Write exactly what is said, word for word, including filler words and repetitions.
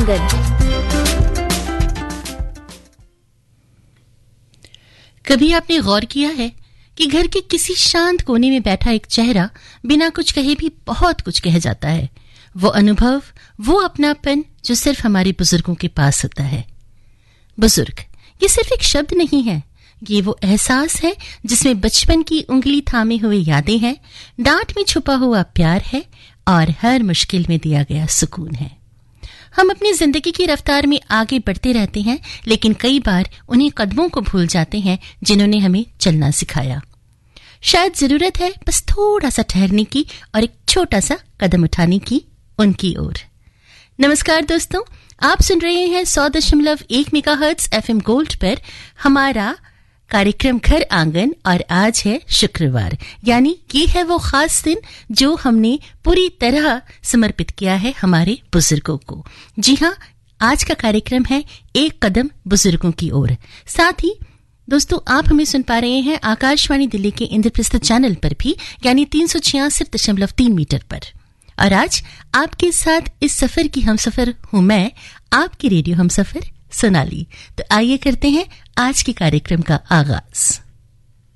आंगन। कभी आपने गौर किया है कि घर के किसी शांत कोने में बैठा एक चेहरा बिना कुछ कहे भी बहुत कुछ कह जाता है। वो अनुभव, वो अपनापन जो सिर्फ हमारे बुजुर्गों के पास होता है। बुजुर्ग ये सिर्फ एक शब्द नहीं है, ये वो एहसास है जिसमें बचपन की उंगली थामे हुए यादें हैं, डांट में छुपा हुआ प्यार है और हर मुश्किल में दिया गया सुकून है। हम अपनी जिंदगी की रफ्तार में आगे बढ़ते रहते हैं, लेकिन कई बार उन्हीं कदमों को भूल जाते हैं जिन्होंने हमें चलना सिखाया। शायद जरूरत है बस थोड़ा सा ठहरने की और एक छोटा सा कदम उठाने की उनकी ओर। नमस्कार दोस्तों, आप सुन रहे हैं सौ दशमलव एक मेगाहर्ट्ज एफएम गोल्ड पर हमारा कार्यक्रम घर आंगन, और आज है शुक्रवार, यानी ये है वो खास दिन जो हमने पूरी तरह समर्पित किया है हमारे बुजुर्गों को। जी हाँ, आज का कार्यक्रम है एक कदम बुजुर्गों की ओर। साथ ही दोस्तों, आप हमें सुन पा रहे हैं आकाशवाणी दिल्ली के इंद्रप्रस्थ चैनल पर भी, यानी तीन सौ छियासठ दशमलव तीन मीटर पर। और आज आपके साथ इस सफर की हमसफर हूं मैं, आपकी रेडियो हमसफर सोनाली। तो आइए करते हैं आज के कार्यक्रम का आगाज।